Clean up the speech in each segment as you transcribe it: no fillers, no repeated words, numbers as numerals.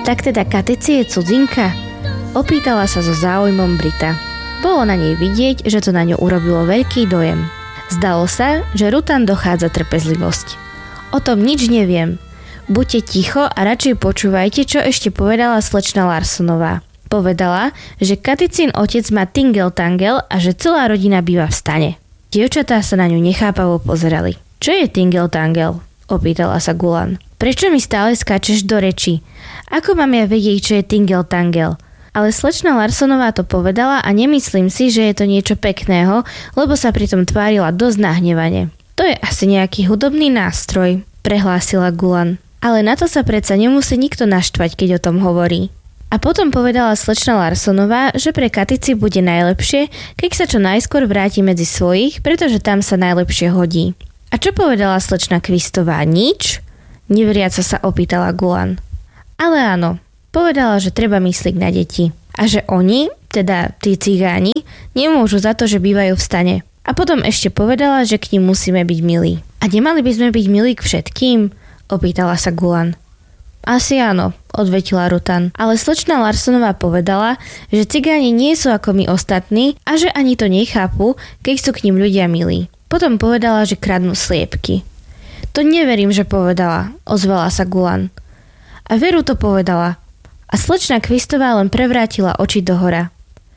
Tak teda Katici je cudzinka? Opýtala sa so záujmom Brita. Bolo na nej vidieť, že to na ňu urobilo veľký dojem. Zdalo sa, že Rutan dochádza trpezlivosť. O tom nič neviem. Buďte ticho a radšej počúvajte, čo ešte povedala slečna Larsonová. Povedala, že Katicin otec má Tingeltangel a že celá rodina býva v stane. Dievčatá sa na ňu nechápavo pozerali. Čo je Tingeltangel? Opýtala sa Gulan. Prečo mi stále skáčeš do reči? Ako mám ja vedieť, čo je Tingeltangel? Ale slečna Larsonová to povedala a nemyslím si, že je to niečo pekného, lebo sa pritom tvárila dosť nahnevane. To je asi nejaký hudobný nástroj, prehlásila Gulan. Ale na to sa predsa nemusí nikto naštvať, keď o tom hovorí. A potom povedala slečna Larsonová, že pre Katici bude najlepšie, keď sa čo najskôr vráti medzi svojich, pretože tam sa najlepšie hodí. A čo povedala slečna Kvistová? Nič? Neveriaca sa opýtala Gulan. Ale áno. Povedala, že treba myslieť na deti. A že oni, teda tí cigáni, nemôžu za to, že bývajú v stane. A potom ešte povedala, že k nim musíme byť milí. A nemali by sme byť milí k všetkým? Opýtala sa Gulan. Asi áno, odvetila Rutan. Ale slečna Larsonová povedala, že cigáni nie sú ako my ostatní a že ani to nechápu, keď sú k nim ľudia milí. Potom povedala, že kradnú sliepky. To neverím, že povedala, ozvala sa Gulan. A veru to povedala. A slečna Kvistová len prevrátila oči dohora.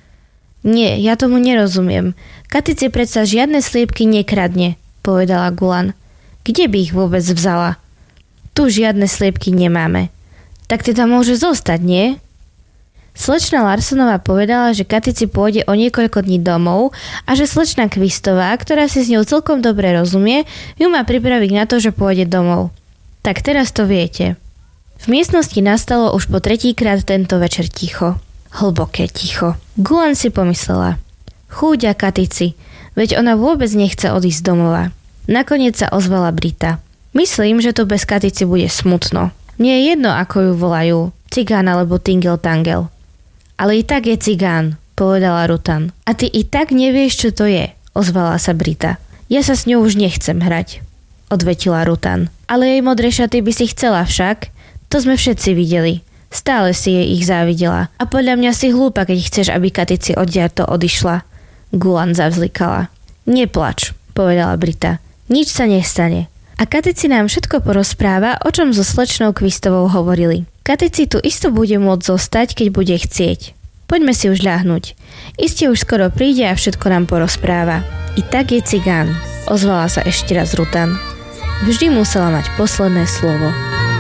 Nie, ja tomu nerozumiem. Katici predsa žiadne sliepky nekradne, povedala Gulan. Kde by ich vôbec vzala? Tu žiadne sliepky nemáme. Tak teda môže zostať, nie? Slečna Larsonová povedala, že Katici pôjde o niekoľko dní domov a že slečna Kvistová, ktorá si s ňou celkom dobre rozumie, ju má pripraviť na to, že pôjde domov. Tak teraz to viete. V miestnosti nastalo už po tretíkrát tento večer ticho. Hlboké ticho. Gulan si pomyslela. Chúďa Katici, veď ona vôbec nechce odísť z domova. Nakoniec sa ozvala Brita. Myslím, že to bez Katici bude smutno. Mne je jedno, ako ju volajú. Cigán alebo Tingeltangel. Ale i tak je cigán, povedala Rutan. A ty i tak nevieš, čo to je, ozvala sa Brita. Ja sa s ňou už nechcem hrať, odvetila Rutan. Ale jej modré šaty by si chcela však. To sme všetci videli. Stále si jej ich závidela. A podľa mňa si hlúpa, keď chceš, aby Katici odtiaľto odišla. Gulan zavzlikala. Neplač, povedala Brita. Nič sa nestane. A Katici nám všetko porozpráva, o čom so slečnou Kvistovou hovorili. Katici tu isto bude môcť zostať, keď bude chcieť. Poďme si už ľahnuť. Iste už skoro príde a všetko nám porozpráva. I tak je cigán, ozvala sa ešte raz Rutan. Vždy musela mať posledné slovo.